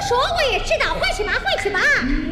说我也知道，回去吧，回去吧。